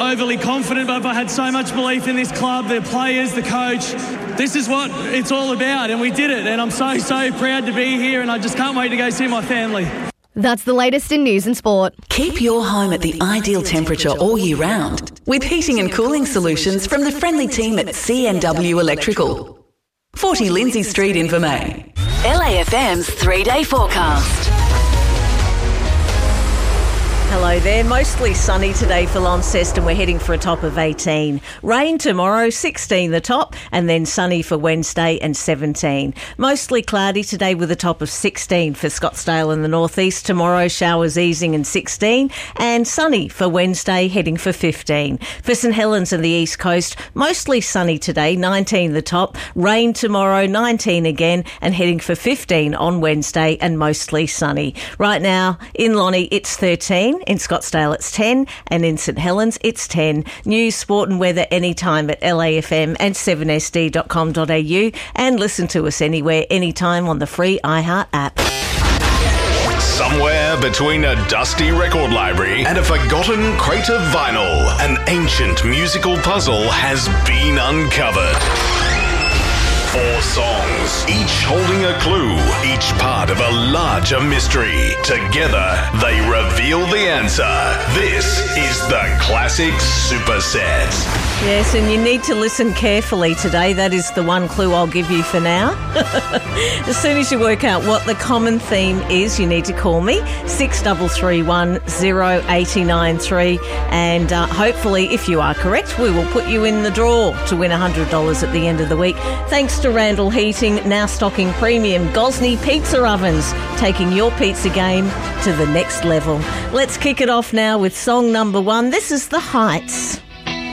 overly confident, but I had so much belief in this club, the players, the coach. This is what it's all about, and we did it. And I'm so proud to be here, and I just can't wait to go see my family. That's the latest in news and sport. Keep your home at the ideal temperature all year round with heating and cooling solutions from the friendly team at CNW Electrical. 40 Lindsay Street, Invermay. LAFM's 3-day forecast. Hello there. Mostly sunny today for Launceston. We're heading for a top of 18. Rain tomorrow, 16 the top, and then sunny for Wednesday and 17. Mostly cloudy today with a top of 16 for Scottsdale and the northeast. Tomorrow, showers easing and 16, and sunny for Wednesday, heading for 15. For St Helens and the east coast, mostly sunny today, 19 the top. Rain tomorrow, 19 again, and heading for 15 on Wednesday, and mostly sunny. Right now, in Lonnie, it's 13. In Scottsdale, it's 10, and in St Helens, it's 10. News, sport and weather anytime at LAFM and 7sd.com.au, and listen to us anywhere, anytime on the free iHeart app. Somewhere between a dusty record library and a forgotten crate of vinyl, an ancient musical puzzle has been uncovered. 4 songs, each holding a clue, each part of a larger mystery. Together, they reveal the answer. This is the Classic Superset. Yes, and you need to listen carefully today. That is the one clue I'll give you for now. As soon as you work out what the common theme is, you need to call me, 6331 0893, and hopefully, if you are correct, we will put you in the draw to win $100 at the end of the week. Thanks to Randall Heating, now stocking premium Gosney pizza ovens, taking your pizza game to the next level. Let's kick it off now with song number 1. This is The Heights.